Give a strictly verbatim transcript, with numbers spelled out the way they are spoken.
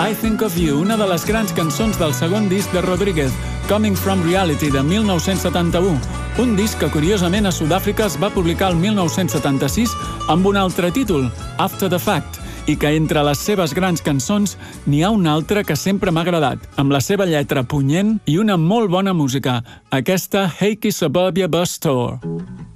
I Think of You, una de les grans cançons del segon disc de Rodríguez, Coming From Reality, de mil nou-cents setanta-u. Un disc que, curiosament, a Sud-àfrica es va publicar el mil nou-cents setanta-sis amb un altre títol, After the Fact, i que entre les seves grans cançons n'hi ha una altra que sempre m'ha agradat, amb la seva lletra punyent i una molt bona música, aquesta Hakey Suburbia Bus Tour.